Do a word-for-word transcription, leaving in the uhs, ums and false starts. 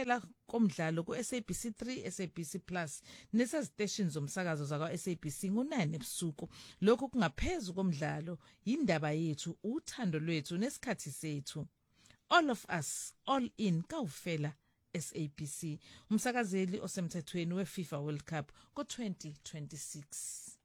ukuphela komdlalo ku S A B C three, S A B C Plus nesaziteshini zomsakazo zakwa S A B C ngo nine ebusuku. Lokhu kungaphezulu komdlalo, indaba yethu, uthando lwethu nesikhathi sethu. All of us, all in kawufela S A B C, umsakazeli osemthethweni we FIFA World Cup ko twenty twenty-six.